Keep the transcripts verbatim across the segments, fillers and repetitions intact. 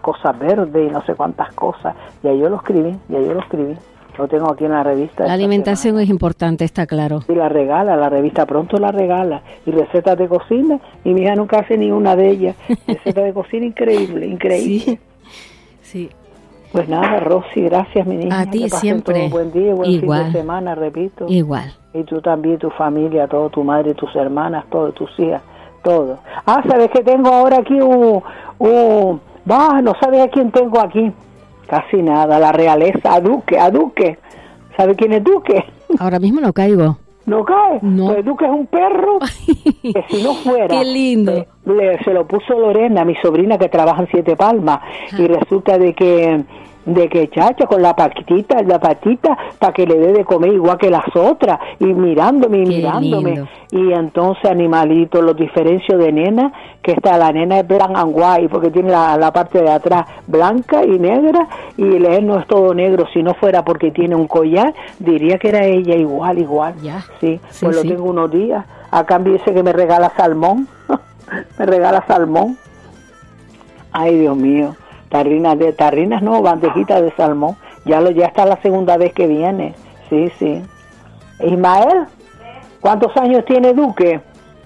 cosas verdes y no sé cuántas cosas. Ya yo lo escribí, ya yo lo escribí. Lo tengo aquí en la revista. La alimentación semana. Es importante, está claro. Y la regala, la revista pronto la regala. Y recetas de cocina, y mi hija nunca hace ni una de ellas. Recetas de cocina increíble, increíble. Sí, sí. Pues nada, Rosy, gracias, mi niña. A ti siempre. Un buen día, buen Igual. fin de semana, repito. Igual. Y tú también, tu familia, todo, tu madre, tus hermanas, todo, tus hijas, todo. Ah, ¿sabes que tengo ahora aquí un... un bah, no sabes a quién tengo aquí. Casi nada, la realeza, a Duque, a Duque. ¿Sabe quién es Duque? Ahora mismo no caigo. ¿No cae? No. Pues Duque es un perro que si no fuera... ¡Qué lindo! Le, le, se lo puso Lorena, mi sobrina que trabaja en Siete Palmas, ah. y resulta de que... de que chacha con la patita, la patita para que le dé de comer igual que las otras, y mirándome y Qué mirándome lindo. Y entonces animalito, los diferencio de nena, que está la nena es blanca and white porque tiene la, la parte de atrás blanca y negra, y él no es todo negro. Si no fuera porque tiene un collar, diría que era ella igual, igual. Ya. Sí, sí, pues sí. Lo tengo unos días. A cambio dice que me regala salmón, me regala salmón. Ay, Dios mío. Tarrinas de tarrinas no, bandejitas de salmón. Ya lo ya está la segunda vez que viene. Sí, sí. Ismael, ¿cuántos años tiene Duque?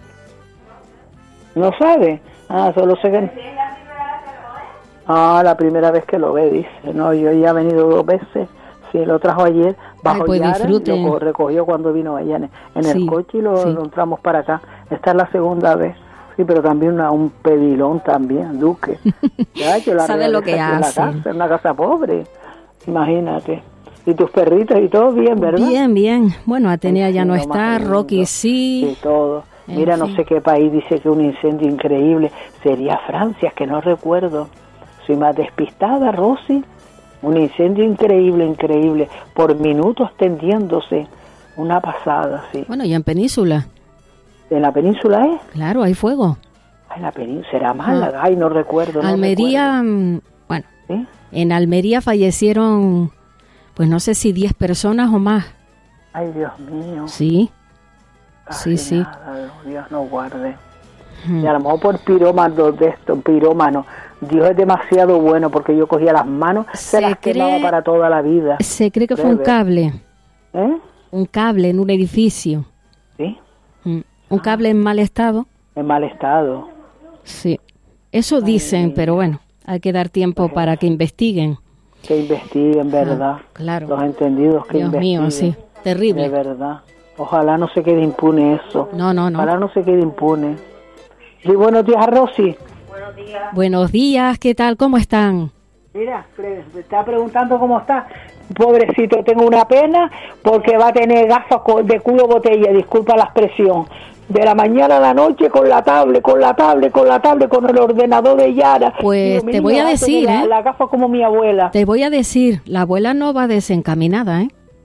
¿No sabe? Ah, solo sé que... Ah, la primera vez que lo ve, dice. No, yo ya he venido dos veces. Sí, lo trajo ayer bajo pues Yara, disfruten. Lo recogió cuando vino allá en, en el sí, coche y lo, sí. lo entramos para acá. Esta es la segunda vez. Sí, pero también una, un pedilón también, Duque. Ya, yo la ¿Sabe lo que hace? Es una casa pobre, imagínate. Y tus perritos y todo bien, ¿verdad? Bien, bien. Bueno, Atenea sí, ya no lo está, Rocky sí. Sí, todo. En Mira, fin. no sé qué país dice que un incendio increíble. Sería Francia, que no recuerdo. Soy más despistada, Rosy. Un incendio increíble, increíble. Por minutos tendiéndose. Una pasada, sí. Bueno, y en Península. ¿En la península es? Claro, hay fuego. Ay, la península, será Málaga. Ah. Ay, no recuerdo. No Almería, recuerdo. bueno, ¿Sí? En Almería fallecieron, pues no sé si diez personas o más. Ay, Dios mío. Sí, Casi sí, sí. Nada, Dios nos guarde. Hmm. Y a lo mejor por pirómanos de esto, pirómano. Dios es demasiado bueno porque yo cogía las manos, se, se las cree, quemaba para toda la vida. Se cree que Debe. fue un cable. ¿Eh? Un cable en un edificio. ¿Sí? Hmm. Un cable en mal estado. En mal estado. Sí. Eso dicen, Ay, pero bueno, hay que dar tiempo pues para que investiguen. Que investiguen, ¿verdad? Ah, claro. Los entendidos que Dios investiguen. Mío, sí. Terrible. De verdad. Ojalá no se quede impune eso. No, no, no. Ojalá no se quede impune. Sí, buenos días, Rosy. Buenos días. Buenos días, ¿qué tal? ¿Cómo están? Mira, me está preguntando cómo está. Pobrecito, tengo una pena porque va a tener gafas de culo botella, disculpa la expresión. De la mañana a la noche con la tablet, con la tablet, con la tablet, con el ordenador de Yara. Pues Digo, te voy a decir, la, ¿eh? La gafa como mi abuela. Te voy a decir, la abuela no va desencaminada, ¿eh?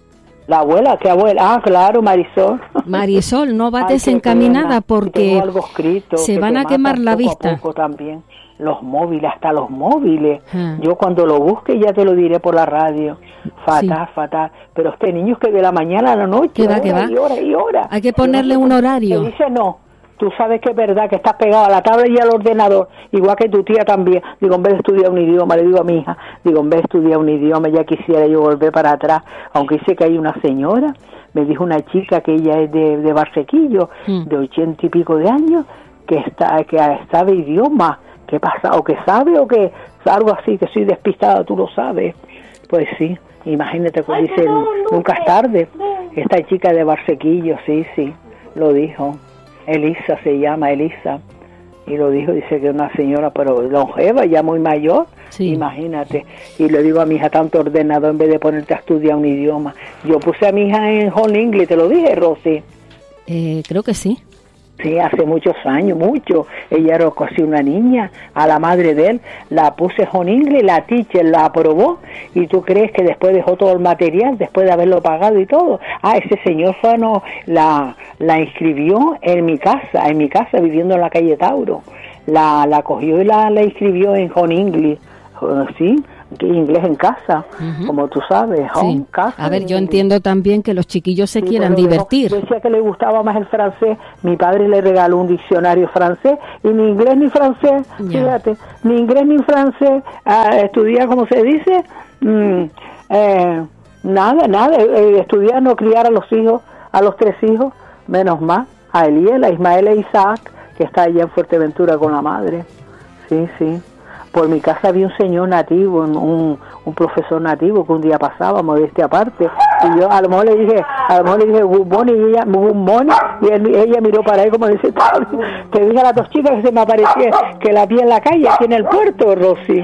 La abuela, ¿qué abuela? Ah, claro, Marisol. Marisol no va Ay, desencaminada porque algo escrito, se que van a quemar la poco vista. A poco también. Los móviles, hasta los móviles. Ah. Yo cuando lo busque ya te lo diré por la radio. Fatal, sí. fatal. Pero este niño es que de la mañana a la noche, ¿Qué va, hora qué va? y hora y hora. Hay que ponerle un horario. Te dice no. Tú sabes que es verdad que estás pegado a la tablet y al ordenador, igual que tu tía también. Digo, en vez de estudiar un idioma, le digo a mi hija, digo, en vez de estudiar un idioma, ya quisiera yo volver para atrás. Aunque dice que hay una señora, me dijo una chica que ella es de, de Barsequillo, mm. de ochenta y pico de años, que está que sabe idioma. ¿Qué pasa? O que sabe o que algo así, que soy despistada, tú lo sabes. Pues sí, imagínate, pues dice, nunca es tarde. Esta chica de Barsequillo, sí, sí, lo dijo. Elisa se llama, Elisa. Y lo dijo, dice que una señora, pero longeva, ya muy mayor. Sí. Imagínate. Y le digo a mi hija, tanto ordenador en vez de ponerte a estudiar un idioma. Yo puse a mi hija en Home English, ¿te lo dije, Rosy? Eh, creo que sí. Sí, hace muchos años, mucho. Ella era casi una niña, a la madre de él, la puse en inglés, la teacher la aprobó, y tú crees que después dejó todo el material, después de haberlo pagado y todo. Ah, ese señor fue, no, la, la inscribió en mi casa, en mi casa, viviendo en la calle Tauro. La, la cogió y la, la inscribió en Home English. sí, inglés en casa, uh-huh. como tú sabes, home, sí. casa. A ver, yo entiendo también que los chiquillos se sí, quieran divertir. Yo decía que le gustaba más el francés, mi padre le regaló un diccionario francés, y ni inglés ni francés, yeah. fíjate, ni inglés ni francés, uh, estudiar, como se dice, mm, eh, nada, nada, eh, estudiar, no criar a los hijos, a los tres hijos, menos más, a Eliel, a Ismael e Isaac, que está allá en Fuerteventura con la madre, sí, sí. Por mi casa había un señor nativo, un, un profesor nativo que un día pasaba, modestia aparte, y yo a lo mejor le dije, a lo mejor le dije good morning, y ella, good morning, y él, ella miró para él como dice, te dije a las dos chicas que se me aparecía, que la vi en la calle, aquí en el puerto, Rosy.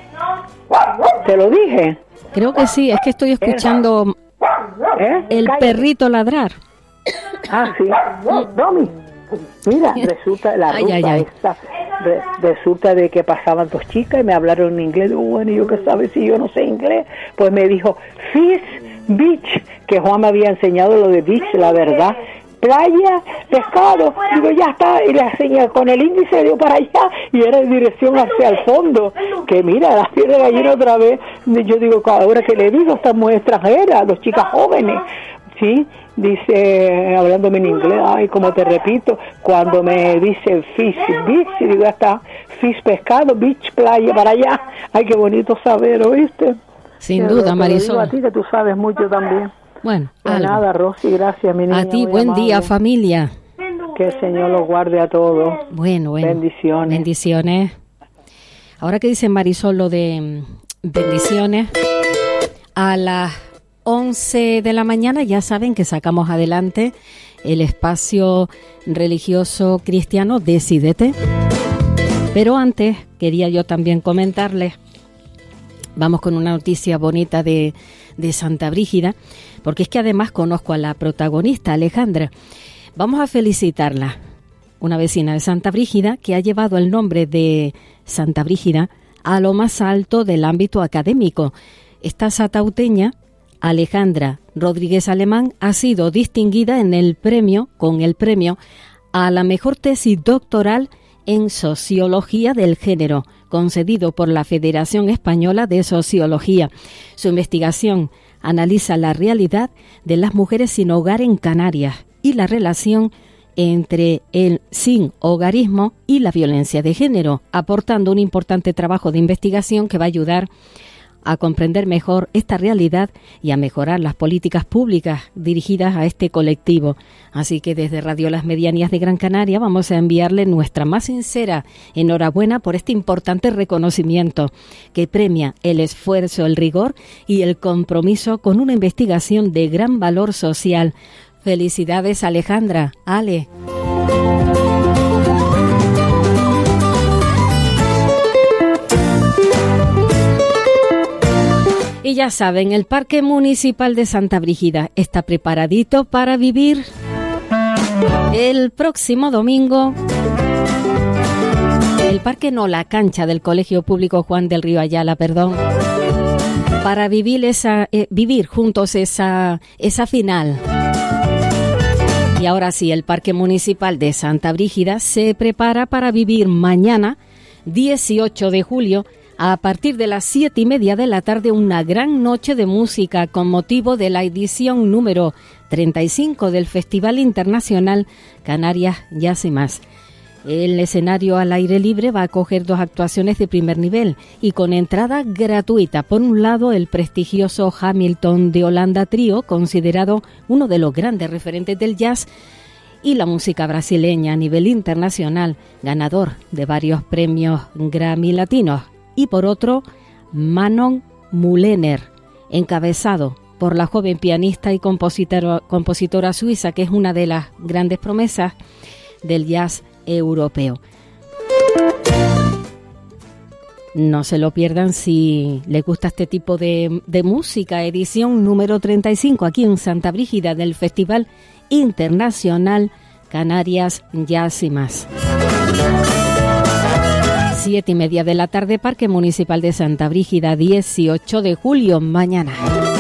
¿Te lo dije? Creo que sí, es que estoy escuchando ¿Eh? el Cállate. perrito ladrar. Ah, sí. No, Domi. Mira, resulta la ruta ay, ay, ay. esta, re, resulta de que pasaban dos chicas y me hablaron en inglés. Digo, bueno, ¿y yo qué sabes si yo no sé inglés? Pues me dijo, Fish Beach, que Juan me había enseñado lo de beach, la verdad. Playa, pescado, digo, ya está, y la señal con el índice dio para allá y era en dirección hacia el fondo, que mira, la piel de gallina otra vez, yo digo, ahora que le digo, estas mujeres extranjeras, dos chicas jóvenes, ¿sí? Dice, hablándome en inglés, ay, como te repito, cuando me dice fish, beach, y digo, ya está, fish, pescado, beach, playa, para allá, ay, qué bonito saber, ¿oíste? Sin Pero, duda, Marisol. A ti que tú sabes mucho también. Bueno, pues nada, Rosy, gracias, mi niña. A ti, buen amable. día, familia. Que el Señor los guarde a todos. Bueno, bueno. Bendiciones. Bendiciones. Ahora que dice Marisol lo de bendiciones, a las once de la mañana ya saben que sacamos adelante el espacio religioso cristiano Decídete. Pero antes quería yo también comentarles, vamos con una noticia bonita de, de Santa Brígida, porque es que además conozco a la protagonista, Alejandra. Vamos a felicitarla, una vecina de Santa Brígida que ha llevado el nombre de Santa Brígida a lo más alto del ámbito académico. Esta satauteña, Alejandra Rodríguez Alemán, ha sido distinguida en el premio, con el premio a la mejor tesis doctoral en Sociología del Género, concedido por la Federación Española de Sociología. Su investigación analiza la realidad de las mujeres sin hogar en Canarias y la relación entre el sin hogarismo y la violencia de género, aportando un importante trabajo de investigación que va a ayudar a comprender mejor esta realidad y a mejorar las políticas públicas dirigidas a este colectivo. Así que desde Radio Las Medianías de Gran Canaria vamos a enviarle nuestra más sincera enhorabuena por este importante reconocimiento que premia el esfuerzo, el rigor y el compromiso con una investigación de gran valor social. Felicidades, Alejandra. Ale. Y ya saben, el Parque Municipal de Santa Brígida está preparadito para vivir el próximo domingo. El parque no, la cancha del Colegio Público Juan del Río Ayala, perdón. Para vivir esa, eh, vivir juntos esa, esa final. Y ahora sí, el Parque Municipal de Santa Brígida se prepara para vivir mañana, dieciocho de julio, a partir de las siete y media de la tarde, una gran noche de música con motivo de la edición número treinta y cinco del Festival Internacional Canarias Jazz y Más. El escenario al aire libre va a acoger dos actuaciones de primer nivel y con entrada gratuita. Por un lado, el prestigioso Hamilton de Holanda Trío, considerado uno de los grandes referentes del jazz y la música brasileña a nivel internacional, ganador de varios premios Grammy latinos. Y por otro, Manon Mulener, encabezado por la joven pianista y compositora, compositora suiza, que es una de las grandes promesas del jazz europeo. No se lo pierdan si les gusta este tipo de, de música. Edición número treinta y cinco aquí en Santa Brígida del Festival Internacional Canarias Jazz y Más. Siete y media de la tarde, Parque Municipal de Santa Brígida, dieciocho de julio, mañana.